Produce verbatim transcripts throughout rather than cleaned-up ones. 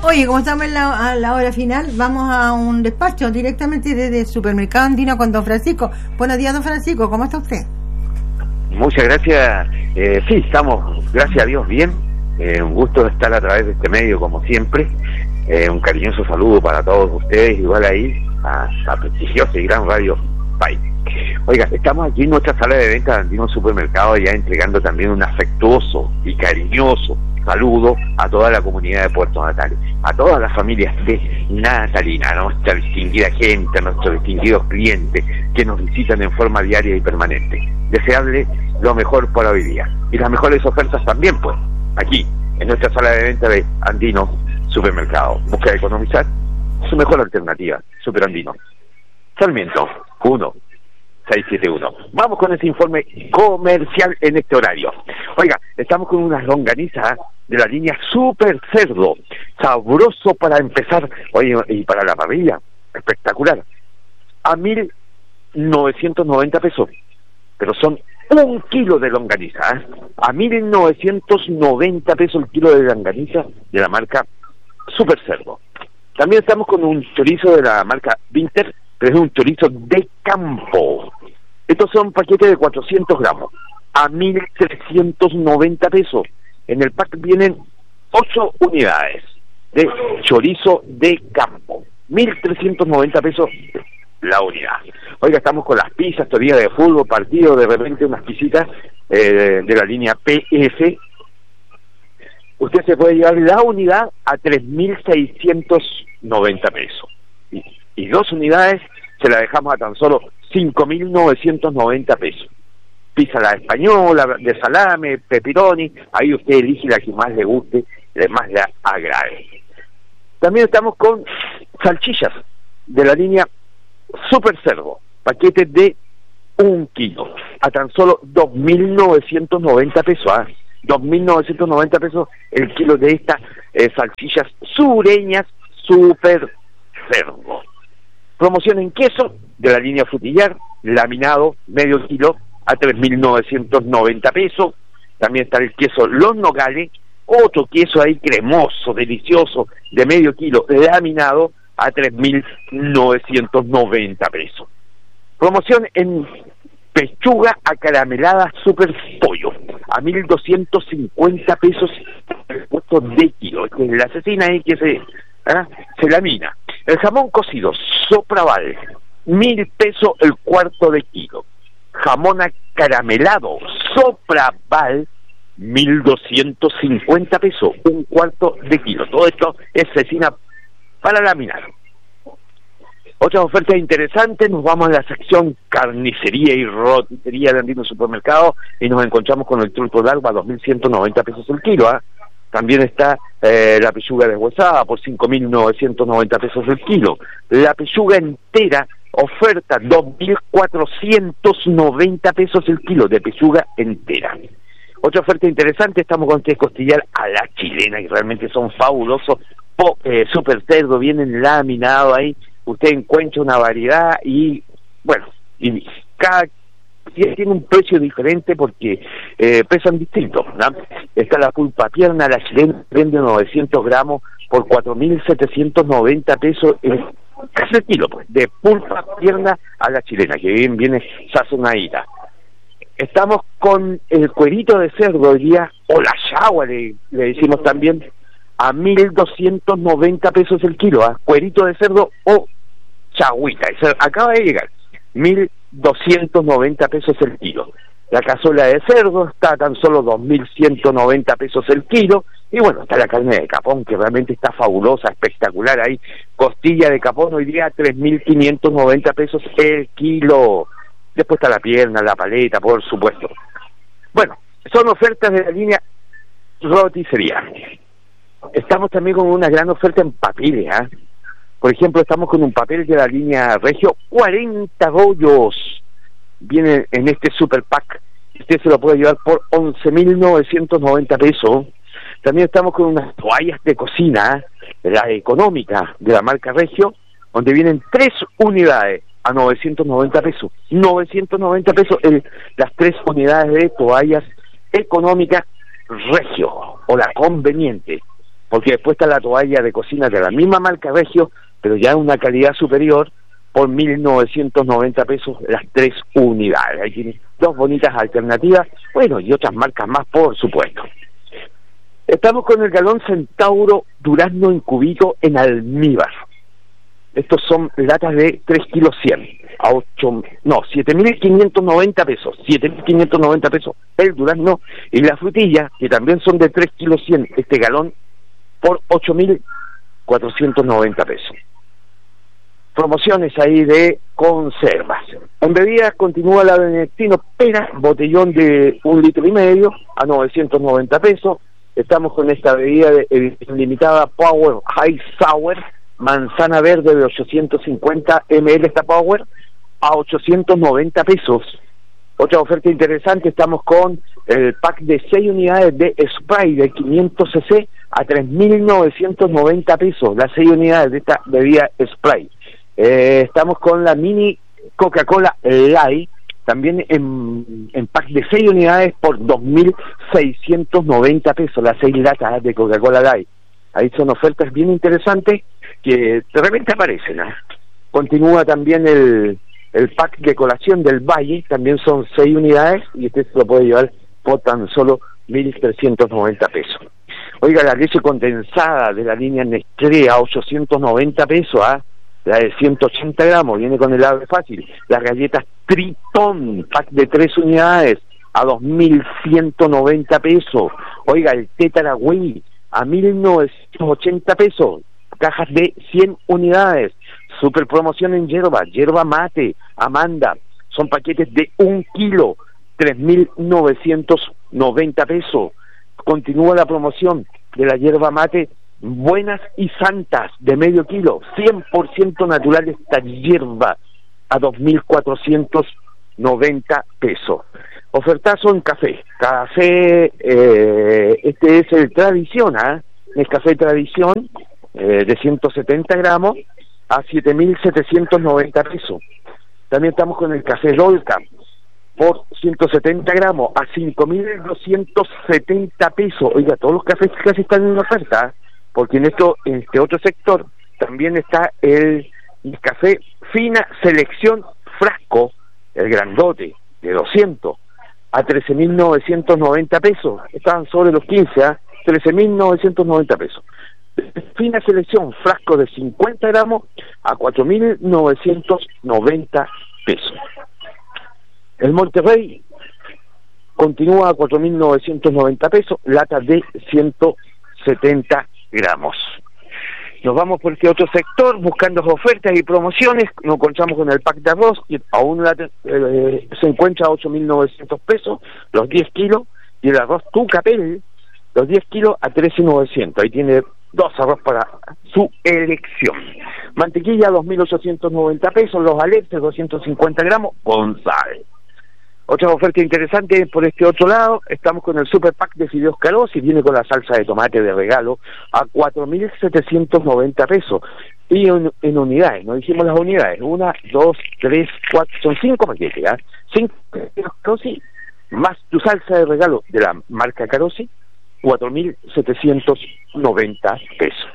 Oye, como estamos en la, a la hora final, vamos a un despacho directamente desde el Supermercado Andino con don Francisco. Buenos días, don Francisco, ¿cómo está usted? Muchas gracias. Eh, sí, estamos, gracias a Dios, bien. Eh, un gusto estar a través de este medio, como siempre. Eh, un cariñoso saludo para todos ustedes, igual ahí, a la prestigiosa y gran Radio País. Oiga, estamos aquí en nuestra sala de venta de Andino Supermercado, ya entregando también un afectuoso y cariñoso saludo a toda la comunidad de Puerto Natales, a todas las familias de Natalina, a nuestra distinguida gente, a nuestros distinguidos clientes que nos visitan en forma diaria y permanente. Desearles lo mejor para hoy día y las mejores ofertas también, pues, aquí, en nuestra sala de venta de Andino Supermercado. Busca economizar, su mejor alternativa, Super Andino. Sarmiento, uno seis siete uno. Vamos con ese informe comercial en este horario. Oiga, estamos con unas longanizas de la línea Super Cerdo, sabroso para empezar, oye, y para la parrilla, espectacular, a mil novecientos noventa pesos, pero son un kilo de longaniza, ¿eh? A mil novecientos noventa pesos el kilo de longaniza de la marca Super Cerdo. También estamos con un chorizo de la marca Winter, pero es un chorizo de campo. Estos son paquetes de cuatrocientos gramos, a mil trescientos noventa pesos. En el pack vienen ocho unidades de chorizo de campo, mil trescientos noventa pesos la unidad. Oiga, estamos con las pizzas, teoría de fútbol, partido, de repente unas pisitas eh, de la línea P F. Usted se puede llevar la unidad a tres mil seiscientos noventa pesos. Y, y dos unidades se la dejamos a tan solo cinco mil novecientos noventa pesos. Pizza la española, de salame, pepperoni, ahí usted elige la que más le guste, la más le agrade. También estamos con salchichas de la línea Super Cerdo, paquetes de un kilo, a tan solo dos mil novecientos noventa pesos, ¿eh? dos mil novecientos noventa pesos el kilo de estas eh, salchichas sureñas Super Cerdo. Promoción en queso de la línea Frutillar, laminado, medio kilo, a tres mil novecientos noventa pesos. También está el queso Los Nogales, otro queso ahí cremoso, delicioso, de medio kilo, laminado, a tres mil novecientos noventa pesos. Promoción en pechuga acaramelada Super Pollo, a mil doscientos cincuenta pesos el puesto de kilo. Este es la cecina ahí que se, ¿eh? se lamina. El jamón cocido Sopraval, mil pesos el cuarto de kilo. Jamón acaramelado Sopraval, mil doscientos cincuenta pesos, un cuarto de kilo. Todo esto es cecina para laminar. Otras ofertas interesantes, nos vamos a la sección carnicería y roticería de Andino Supermercado y nos encontramos con el truco de agua, dos mil ciento noventa pesos el kilo. ¿eh? También está eh, la pechuga deshuesada por cinco mil novecientos noventa pesos el kilo. La pechuga entera, oferta dos mil cuatrocientos noventa pesos el kilo de pechuga entera. Otra oferta interesante, estamos con tres costillar a la chilena, que realmente son fabulosos. Po, eh, Super Cerdo, vienen laminado ahí, usted encuentra una variedad y, bueno, y cada tiene un precio diferente porque eh, pesan distintos, ¿no? Está la pulpa pierna, la chilena vende novecientos gramos por cuatro mil setecientos noventa pesos, eh, casi el kilo, pues, de pulpa pierna a la chilena, que bien viene sazonadita. Estamos con el cuerito de cerdo hoy día, o la chagua, le, le decimos también, a mil doscientos noventa pesos el kilo, ¿eh? Cuerito de cerdo o chagüita, eso acaba de llegar, mil doscientos noventa pesos el kilo. La cazuela de cerdo está a tan solo dos mil ciento noventa pesos el kilo. Y bueno, está la carne de capón, que realmente está fabulosa, espectacular ahí. Costilla de capón hoy día tres mil quinientos noventa pesos el kilo. Después está la pierna, la paleta, por supuesto. Bueno, son ofertas de la línea roticería. Estamos también con una gran oferta en papeles, ¿eh? Por ejemplo, estamos con un papel de la línea Regio, cuarenta rollos. Viene en este super pack. Usted se lo puede llevar por once mil novecientos noventa pesos. También estamos con unas toallas de cocina, ¿eh? La económica de la marca Regio, donde vienen tres unidades a novecientos noventa pesos. novecientos noventa pesos el, las tres unidades de toallas económicas Regio, o la conveniente. porque después está la toalla de cocina de la misma marca Regio, pero ya una calidad superior, por mil novecientos noventa pesos las tres unidades. Ahí tienen dos bonitas alternativas, bueno, y otras marcas más, por supuesto. Estamos con el galón Centauro Durazno en cubito en almíbar. Estos son latas de tres kilos cien, a ocho, no, siete mil quinientos noventa pesos, siete mil quinientos noventa pesos el durazno, y la frutilla, que también son de tres kilos cien, este galón, por ocho mil cuatrocientos noventa pesos. Promociones ahí de conservas. En bebidas continúa la Benedictino Pera, botellón de un litro y medio, a novecientos noventa pesos. Estamos con esta bebida de edición limitada Power High Sour, manzana verde de ochocientos cincuenta mililitros, esta Power, a ochocientos noventa pesos. Otra oferta interesante, estamos con el pack de seis unidades de spray de quinientos centilitros a tres mil novecientos noventa pesos, las seis unidades de esta bebida spray. Eh, estamos con la mini Coca-Cola Light, también en, en pack de seis unidades por dos mil seiscientos noventa pesos, las seis latas de Coca-Cola Light. Ahí son ofertas bien interesantes que de repente aparecen, ¿eh? Continúa también el, el pack de colación del Valle, también son seis unidades y usted se lo puede llevar por tan solo mil trescientos noventa pesos. Oiga, la leche condensada de la línea Nestlé a ochocientos noventa pesos, ¿ah? ¿eh? La de ciento ochenta gramos, viene con el ave fácil. Las galletas Tritón, pack de tres unidades, a dos mil ciento noventa pesos. Oiga, el Tetaragüey, a mil novecientos ochenta pesos, cajas de cien unidades. Super promoción en hierba, hierba mate, Amanda, son paquetes de un kilo, tres mil novecientos noventa pesos. Continúa la promoción de la hierba mate Buenas y Santas de medio kilo, cien por ciento natural esta hierba, a dos mil cuatrocientos noventa pesos. Ofertazo en café, café, eh, este es el Tradición, ¿eh? El café Tradición, eh, de ciento setenta gramos, a siete mil setecientos noventa pesos. También estamos con el café Dolca, por ciento setenta gramos, a cinco mil doscientos setenta pesos. Oiga, todos los cafés casi están en oferta, ¿eh? Porque en esto, en este otro sector, también está el, el café Fina Selección Frasco, el grandote, de doscientos, a trece mil novecientos noventa pesos. Estaban sobre los quince, ¿eh? trece mil novecientos noventa pesos. Fina Selección Frasco de cincuenta gramos, a cuatro mil novecientos noventa pesos. El Monterrey continúa a cuatro mil novecientos noventa pesos, lata de ciento setenta gramos. Nos vamos por este otro sector buscando ofertas y promociones. Nos encontramos con el pack de arroz, que aún la, eh, se encuentra a ocho mil novecientos pesos, los diez kilos, y el arroz Tucapel, los diez kilos a trece mil novecientos. Ahí tiene dos arroz para su elección. Mantequilla, dos mil ochocientos noventa pesos, los aletes, doscientos cincuenta gramos, con sal. Otra oferta interesante por este otro lado, estamos con el super pack de fideos Carosi, viene con la salsa de tomate de regalo a cuatro mil setecientos noventa pesos, y en, en unidades, no dijimos las unidades, una, dos, tres, cuatro, son cinco paquetes, ¿eh? Cinco fideos Carosi, más tu salsa de regalo de la marca Carosi, cuatro mil setecientos noventa pesos.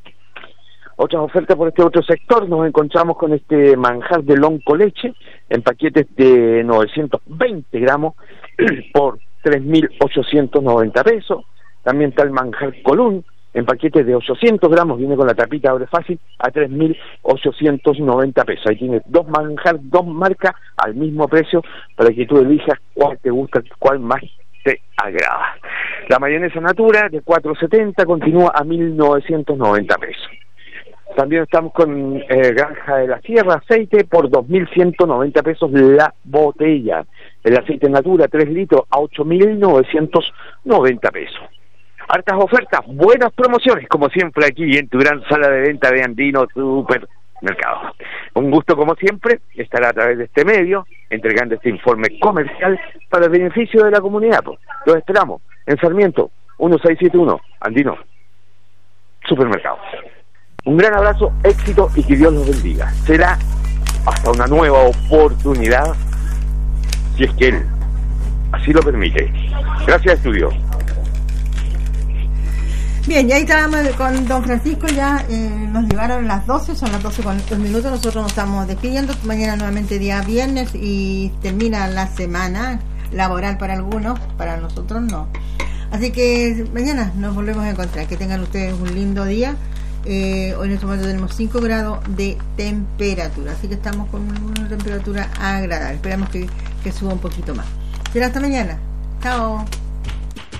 Otras ofertas por este otro sector, nos encontramos con este manjar de lonco leche en paquetes de novecientos veinte gramos por tres mil ochocientos noventa pesos. También está el manjar Colún en paquetes de ochocientos gramos, viene con la tapita abre fácil, a tres mil ochocientos noventa pesos. Ahí tienes dos manjar, dos marcas al mismo precio para que tú elijas cuál te gusta, cuál más te agrada. La mayonesa Natura de cuatro setenta continúa a mil novecientos noventa pesos. También estamos con eh, Granja de la Sierra, aceite por dos mil ciento noventa pesos la botella. El aceite Natura tres litros a ocho mil novecientos noventa pesos. Hartas ofertas, buenas promociones, como siempre aquí en tu gran sala de venta de Andino Supermercado. Un gusto como siempre estar a través de este medio entregando este informe comercial para el beneficio de la comunidad. Los esperamos en Sarmiento uno seis siete uno, Andino Supermercado. Un gran abrazo, éxito y que Dios los bendiga. Será hasta una nueva oportunidad, si es que Él así lo permite. Gracias, estudio. Bien, ya ahí estábamos con don Francisco, ya eh, nos llegaron las doce, son las doce con un minuto, nosotros nos estamos despidiendo, mañana nuevamente día viernes y termina la semana laboral para algunos, para nosotros no. Así que mañana nos volvemos a encontrar, que tengan ustedes un lindo día. Eh, hoy en este momento tenemos cinco grados de temperatura, así que estamos con una temperatura agradable, esperamos que, que suba un poquito más. Será hasta mañana, chao.